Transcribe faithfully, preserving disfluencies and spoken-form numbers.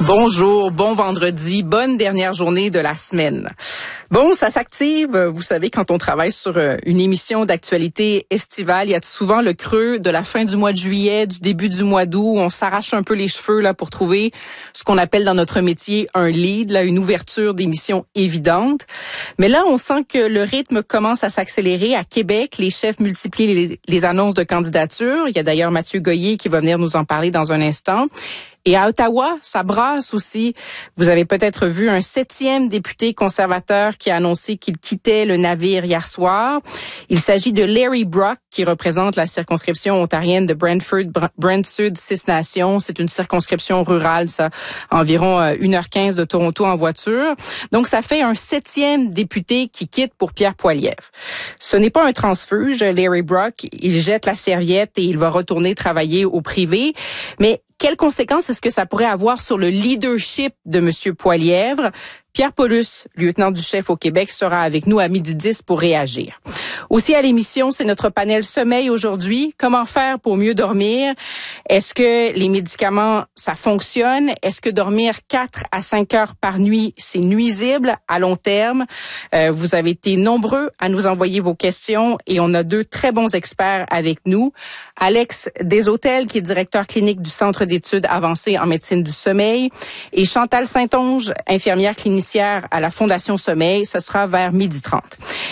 Bonjour, bon vendredi, bonne dernière journée de la semaine. Bon, ça s'active, vous savez, quand on travaille sur une émission d'actualité estivale, il y a souvent le creux de la fin du mois de juillet, du début du mois d'août, où on s'arrache un peu les cheveux là pour trouver ce qu'on appelle dans notre métier un lead, là, une ouverture d'émission évidente. Mais là, on sent que le rythme commence à s'accélérer. À Québec, les chefs multiplient les, les annonces de candidature. Il y a d'ailleurs Mathieu Goyer qui va venir nous en parler dans un instant. Et à Ottawa, ça brasse aussi. Vous avez peut-être vu un septième député conservateur qui a annoncé qu'il quittait le navire hier soir. Il s'agit de Larry Brock, qui représente la circonscription ontarienne de Brantford-Brant-Sud, Six Nations. C'est une circonscription rurale, ça, environ une heure quinze de Toronto en voiture. Donc, ça fait un septième député qui quitte pour Pierre Poilievre. Ce n'est pas un transfuge, Larry Brock. Il jette la serviette et il va retourner travailler au privé. Mais quelles conséquences est-ce que ça pourrait avoir sur le leadership de M. Poilievre? Pierre Paulus, lieutenant du chef au Québec, sera avec nous à midi dix pour réagir. Aussi à l'émission, c'est notre panel sommeil aujourd'hui. Comment faire pour mieux dormir? Est-ce que les médicaments, ça fonctionne? Est-ce que dormir quatre à cinq heures par nuit, c'est nuisible à long terme? Euh, vous avez été nombreux à nous envoyer vos questions et on a deux très bons experts avec nous. Alex Deshôtels, qui est directeur clinique du Centre d'études avancées en médecine du sommeil, et Chantal Saint-Onge, infirmière clinicienne à la Fondation Sommeil. Ce sera vers midi trente.